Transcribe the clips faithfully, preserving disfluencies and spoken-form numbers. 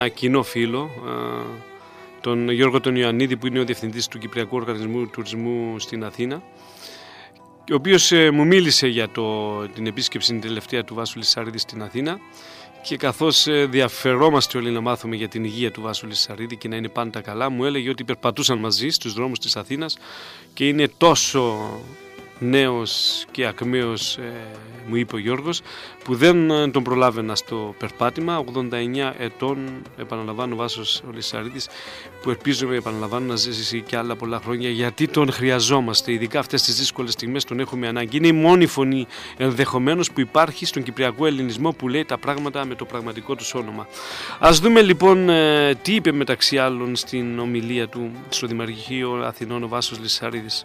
Κοινό φίλο, τον Γιώργο τον Ιωαννίδη, που είναι ο Διευθυντής του Κυπριακού Οργανισμού Τουρισμού στην Αθήνα, ο οποίος μου μίλησε για το, την επίσκεψη την τελευταία του Βάσου Λυσσαρίδη στην Αθήνα, και καθώς διαφερόμαστε όλοι να μάθουμε για την υγεία του Βάσου Λυσσαρίδη και να είναι πάντα καλά, μου έλεγε ότι περπατούσαν μαζί στους δρόμους της Αθήνας και είναι τόσο νέος και ακμαίος, ε, μου είπε ο Γιώργος, που δεν τον προλάβαινα στο περπάτημα. ογδόντα εννέα ετών, επαναλαμβάνω, ο Βάσος ο Λυσσαρίδης, που ελπίζουμε, επαναλαμβάνω, να ζήσει και άλλα πολλά χρόνια, γιατί τον χρειαζόμαστε, ειδικά αυτές τις δύσκολες στιγμές τον έχουμε ανάγκη. Είναι η μόνη φωνή ενδεχομένως που υπάρχει στον κυπριακό ελληνισμό που λέει τα πράγματα με το πραγματικό τους όνομα. Ας δούμε λοιπόν ε, τι είπε μεταξύ άλλων στην ομιλία του στο Δημαρχείο Αθηνών ο Βάσος Λυσσαρίδης.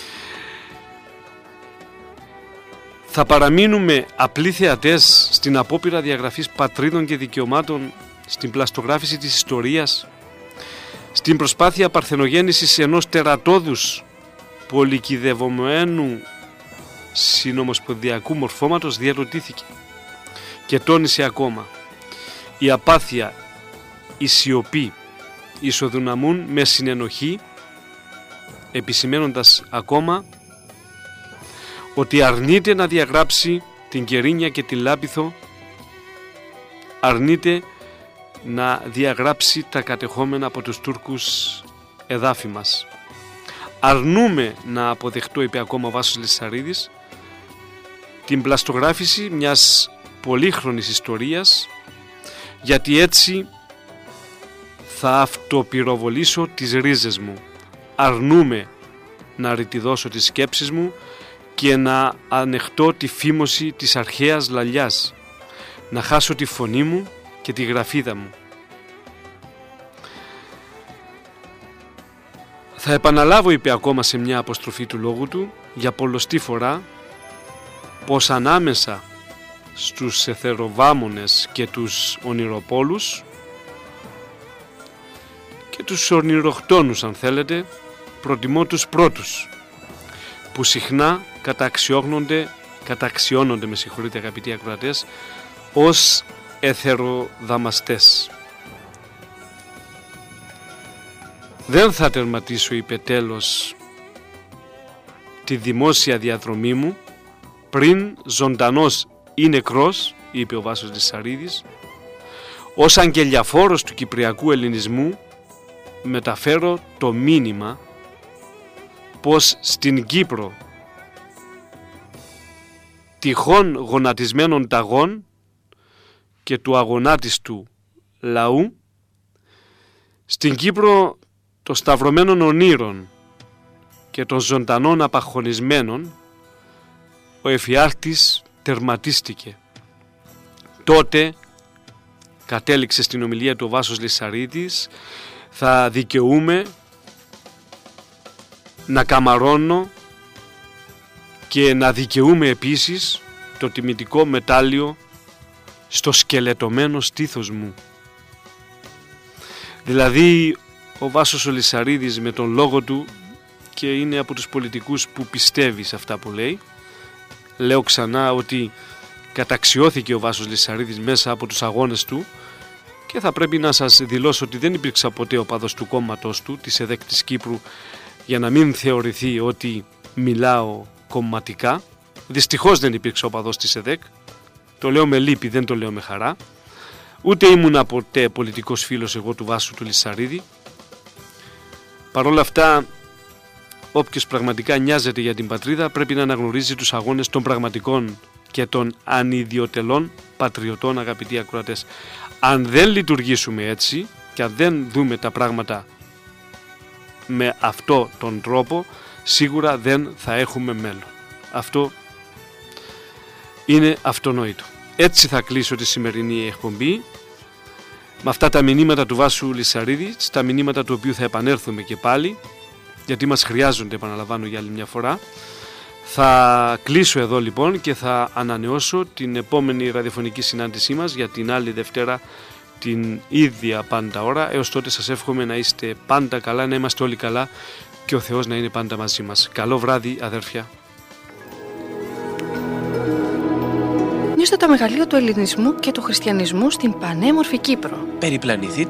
Θα παραμείνουμε απλοί θεατές στην απόπειρα διαγραφής πατρίδων και δικαιωμάτων, στην πλαστογράφηση της ιστορίας, στην προσπάθεια παρθενογέννησης ενός τερατώδους πολυκυδευομένου συνομοσπονδιακού μορφώματος, διαρωτήθηκε και τόνισε ακόμα: η απάθεια, η σιωπή ισοδυναμούν με συνενοχή, επισημένοντας ακόμα ότι αρνείται να διαγράψει την Κερίνια και την Λάπιθο, αρνείται να διαγράψει τα κατεχόμενα από τους Τούρκους εδάφη μας. Αρνούμε να αποδεχτώ, είπε ακόμα ο Βάσος Λυσσαρίδης, την πλαστογράφηση μιας πολύχρονης ιστορίας, γιατί έτσι θα αυτοπυροβολήσω τις ρίζες μου. Αρνούμε να ρητιδώσω τις σκέψεις μου και να ανεχτώ τη φήμωση της αρχαίας λαλιάς, να χάσω τη φωνή μου και τη γραφίδα μου. Θα επαναλάβω, είπε ακόμα σε μια αποστροφή του λόγου του, για πολλοστή φορά, πως ανάμεσα στους εθεροβάμονες και τους ονειροπόλους και τους ονειροκτόνους, αν θέλετε, προτιμώ τους πρώτους, που συχνά καταξιώνονται, καταξιώνονται, με συγχωρείτε αγαπητοί ακροατές, ως εθεροδαμαστές. Δεν θα τερματίσω, είπε τέλος, τη δημόσια διαδρομή μου πριν ζωντανός ή νεκρός, είπε ο Βάσος Λυσσαρίδης, ως αγγελιαφόρος του κυπριακού ελληνισμού μεταφέρω το μήνυμα πως στην Κύπρο τυχόν γονατισμένων ταγών και του αγωνάτιστου λαού, στην Κύπρο των σταυρωμένων ονείρων και των ζωντανών απαχωνισμένων, ο εφιάλτης τερματίστηκε. Τότε, κατέληξε στην ομιλία του ο Βάσος Λυσσαρίδης, θα δικαιούμαι να καμαρώνω και να δικαιούμαι επίσης το τιμητικό μετάλλιο στο σκελετωμένο στήθος μου. Δηλαδή ο Βάσος ο Λυσσαρίδης με τον λόγο του, και είναι από τους πολιτικούς που πιστεύει σε αυτά που λέει, λέω ξανά ότι καταξιώθηκε ο Βάσος Λυσσαρίδης μέσα από τους αγώνες του, και θα πρέπει να σας δηλώσω ότι δεν υπήρξα ποτέ οπαδός του κόμματος του, της ΕΔΕΚ της Κύπρου, για να μην θεωρηθεί ότι μιλάω κομματικά. Δυστυχώς δεν υπήρξα οπαδός της ΕΔΕΚ, το λέω με λύπη, δεν το λέω με χαρά. Ούτε ήμουνα ποτέ πολιτικός φίλος εγώ του Βάσου του Λυσσαρίδη. Παρ' όλα αυτά, όποιος πραγματικά νοιάζεται για την πατρίδα πρέπει να αναγνωρίζει τους αγώνες των πραγματικών και των ανιδιοτελών πατριωτών, αγαπητοί ακροατές. Αν δεν λειτουργήσουμε έτσι και αν δεν δούμε τα πράγματα με αυτό τον τρόπο, σίγουρα δεν θα έχουμε μέλλον. Αυτό είναι αυτονόητο. Έτσι θα κλείσω τη σημερινή εκπομπή, με αυτά τα μηνύματα του Βάσου Λυσσαρίδη, στα μηνύματα του οποίου θα επανέλθουμε και πάλι, γιατί μας χρειάζονται, επαναλαμβάνω για άλλη μια φορά. Θα κλείσω εδώ λοιπόν και θα ανανεώσω την επόμενη ραδιοφωνική συνάντησή μας για την άλλη Δευτέρα, την ίδια πάντα ώρα. Έως τότε σας εύχομαι να είστε πάντα καλά, να είμαστε όλοι καλά και ο Θεός να είναι πάντα μαζί μας. Καλό βράδυ, αδέρφια. Νιώστε το μεγαλείο του ελληνισμού και του χριστιανισμού στην πανέμορφη Κύπρο. Περιπλανηθείτε